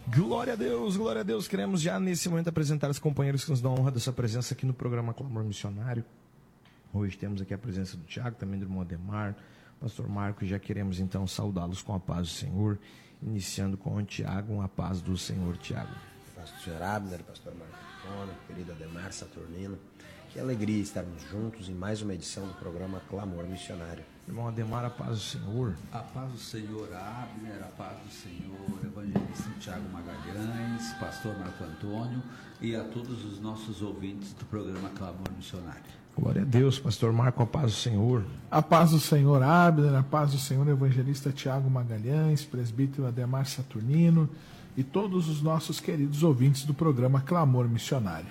Glória a Deus. Queremos já nesse momento apresentar os companheiros que nos dão a honra da sua presença aqui no programa Clamor Missionário. Hoje temos aqui a presença do Tiago, também do irmão Ademar, pastor Marco, e já queremos então saudá-los com a paz do Senhor, iniciando com o Tiago, a paz do Senhor, Tiago. Pastor Abner, pastor Marco Antônio, querido Ademar Saturnino, que alegria estarmos juntos em mais uma edição do programa Clamor Missionário. Irmão Ademar, a paz do Senhor. A paz do Senhor, Abner, a paz do Senhor, evangelista Tiago Magalhães, pastor Marco Antônio e a todos os nossos ouvintes do programa Clamor Missionário. Glória a Deus, pastor Marco, a paz do Senhor. A paz do Senhor, Abner, a paz do Senhor, evangelista Tiago Magalhães, presbítero Ademar Saturnino e todos os nossos queridos ouvintes do programa Clamor Missionário.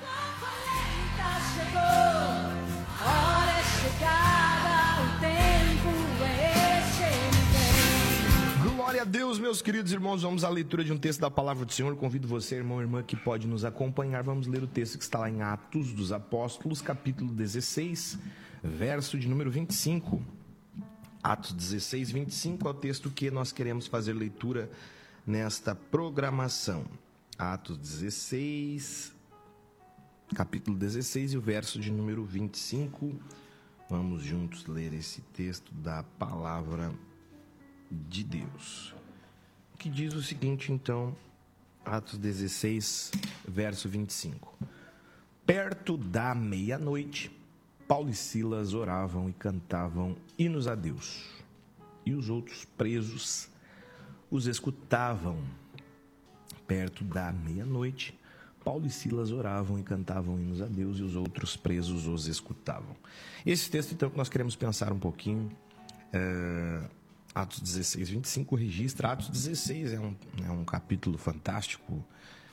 Glória a Deus, meus queridos irmãos, vamos à leitura de um texto da Palavra do Senhor. Convido você, irmão e irmã, que pode nos acompanhar. Vamos ler o texto que está lá em Atos dos Apóstolos, capítulo 16, verso de número 25. Atos 16, 25 é o texto que nós queremos fazer leitura nesta programação. Atos 16, capítulo 16 e o verso de número 25. Vamos juntos ler esse texto da Palavra de Deus, que diz o seguinte, então, Atos 16, verso 25. Perto da meia-noite, Paulo e Silas oravam e cantavam hinos a Deus, e os outros presos os escutavam. Perto da meia-noite, Paulo e Silas oravam e cantavam hinos a Deus, e os outros presos os escutavam. Esse texto, então, que nós queremos pensar um pouquinho, Atos 16, 25 registra. Atos 16 é um capítulo fantástico,